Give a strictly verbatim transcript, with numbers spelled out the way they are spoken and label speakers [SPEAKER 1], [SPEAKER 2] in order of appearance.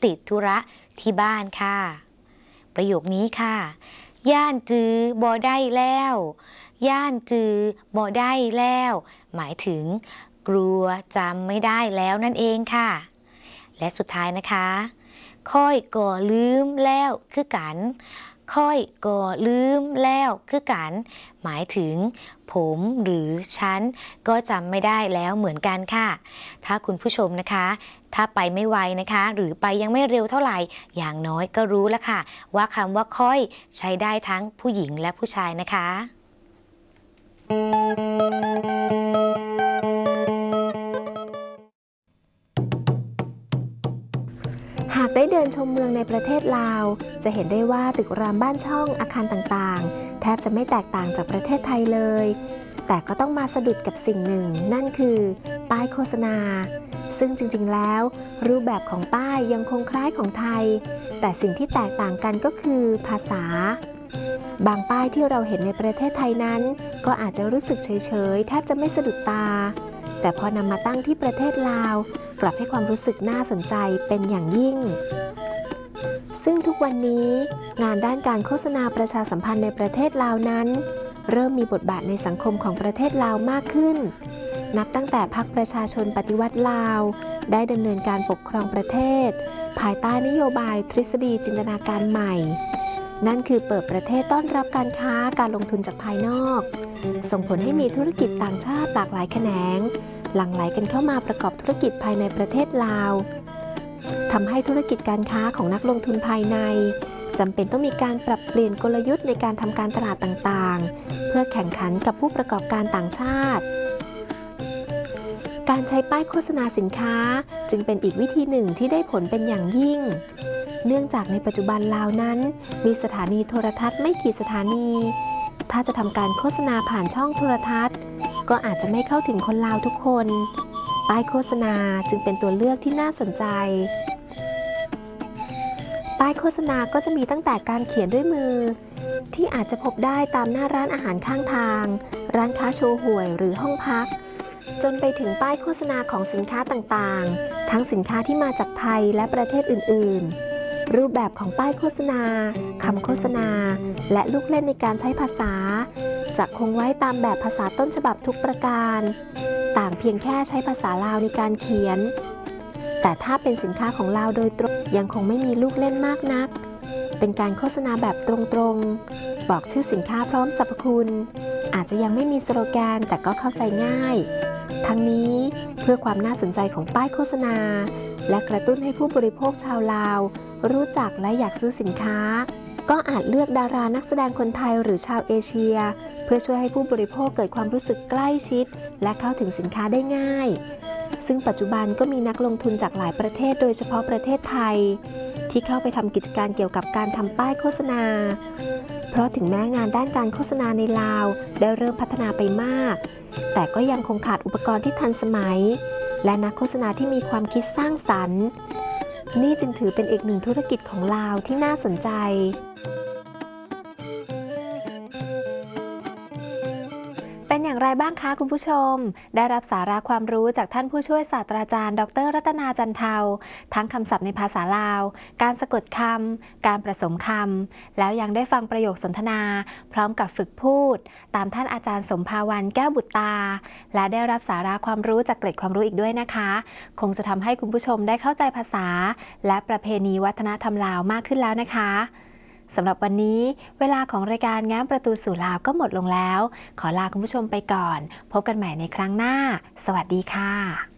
[SPEAKER 1] ติดธุระที่บ้านค่ะประโยคนี้ค่ะย่านจือบ่ได้แล้วย่านจือบ่ได้แล้วหมายถึงกลัวจำไม่ได้แล้วนั่นเองค่ะและสุดท้ายนะคะค่อยก่อลืมแล้วคือกันค่อยก่อลืมแล้วคือกันหมายถึงผมหรือฉันก็จำไม่ได้แล้วเหมือนกันค่ะถ้าคุณผู้ชมนะคะถ้าไปไม่ไวนะคะหรือไปยังไม่เร็วเท่าไหร่อย่างน้อยก็รู้แล้วค่ะว่าคำว่าค่อยใช้ได้ทั้งผู้หญิงและผู้ชายนะคะ
[SPEAKER 2] หากได้เดินชมเมืองในประเทศลาวจะเห็นได้ว่าตึกรามบ้านช่องอาคารต่างๆแทบจะไม่แตกต่างจากประเทศไทยเลยแต่ก็ต้องมาสะดุดกับสิ่งหนึ่งนั่นคือป้ายโฆษณาซึ่งจริงๆแล้วรูปแบบของป้ายยังคงคล้ายของไทยแต่สิ่งที่แตกต่างกันก็คือภาษาบางป้ายที่เราเห็นในประเทศไทยนั้นก็อาจจะรู้สึกเฉยๆแทบจะไม่สะดุดตาแต่พอนำมาตั้งที่ประเทศลาวกลับให้ความรู้สึกน่าสนใจเป็นอย่างยิ่งซึ่งทุกวันนี้งานด้านการโฆษณาประชาสัมพันธ์ในประเทศลาวนั้นเริ่มมีบทบาทในสังคมของประเทศลาวมากขึ้นนับตั้งแต่พรรคประชาชนปฏิวัติลาวได้ดำเนินการปกครองประเทศภายใต้นโยบายทฤษฎีจินตนาการใหม่นั่นคือเปิดประเทศต้อนรับการค้าการลงทุนจากภายนอกส่งผลให้มีธุรกิจต่างชาติหลากหลายแขนงหลั่งไหลกันเข้ามาประกอบธุรกิจภายในประเทศลาวทำให้ธุรกิจการค้าของนักลงทุนภายในจำเป็นต้องมีการปรับเปลี่ยนกลยุทธ์ในการทำการตลาดต่างๆเพื่อแข่งขันกับผู้ประกอบการต่างชาติการใช้ป้ายโฆษณาสินค้าจึงเป็นอีกวิธีหนึ่งที่ได้ผลเป็นอย่างยิ่งเนื่องจากในปัจจุบันลาวนั้นมีสถานีโทรทัศน์ไม่กี่สถานีถ้าจะทำการโฆษณาผ่านช่องโทรทัศน์ก็อาจจะไม่เข้าถึงคนลาวทุกคนป้ายโฆษณาจึงเป็นตัวเลือกที่น่าสนใจป้ายโฆษณาก็จะมีตั้งแต่การเขียนด้วยมือที่อาจจะพบได้ตามหน้าร้านอาหารข้างทางร้านค้าโชว์หวยหรือห้องพักจนไปถึงป้ายโฆษณาของสินค้าต่างๆทั้งสินค้าที่มาจากไทยและประเทศอื่นๆรูปแบบของป้ายโฆษณาคำโฆษณาและลูกเล่นในการใช้ภาษาจะคงไว้ตามแบบภาษาต้นฉบับทุกประการต่างเพียงแค่ใช้ภาษาลาวในการเขียนแต่ถ้าเป็นสินค้าของลาวโดยตรงยังคงไม่มีลูกเล่นมากนักเป็นการโฆษณาแบบตรงๆบอกชื่อสินค้าพร้อมสรรพคุณอาจจะยังไม่มีสโลแกนแต่ก็เข้าใจง่ายทั้งนี้เพื่อความน่าสนใจของป้ายโฆษณาและกระตุ้นให้ผู้บริโภคชาวลาวรู้จักและอยากซื้อสินค้าก็อาจเลือกดารานักแสดงคนไทยหรือชาวเอเชียเพื่อช่วยให้ผู้บริโภคเกิดความรู้สึกใกล้ชิดและเข้าถึงสินค้าได้ง่ายซึ่งปัจจุบันก็มีนักลงทุนจากหลายประเทศโดยเฉพาะประเทศไทยที่เข้าไปทำกิจการเกี่ยวกับการทำป้ายโฆษณาเพราะถึงแม้งานด้านการโฆษณาในลาวได้เริ่มพัฒนาไปมากแต่ก็ยังคงขาดอุปกรณ์ที่ทันสมัยและนักโฆษณาที่มีความคิดสร้างสรรค์นี่จึงถือเป็นอีกหนึ่งธุรกิจของลาวที่น่าสนใจเป็นอย่างไรบ้างคะคุณผู้ชมได้รับสาระความรู้จากท่านผู้ช่วยศาสตราจารย์ดร.รัตนาจันเทาทั้งคำศัพท์ในภาษาลาวการสะกดคำการผสมคำแล้วยังได้ฟังประโยคสนทนาพร้อมกับฝึกพูดตามท่านอาจารย์สมภาวันแก้วบุตรตาและได้รับสาระความรู้จากเกร็ดความรู้อีกด้วยนะคะคงจะทำให้คุณผู้ชมได้เข้าใจภาษาและประเพณีวัฒนธรรมลาวมากขึ้นแล้วนะคะสำหรับวันนี้เวลาของรายการแง้มประตูสู่ลาวก็หมดลงแล้วขอลาคุณผู้ชมไปก่อนพบกันใหม่ในครั้งหน้าสวัสดีค่ะ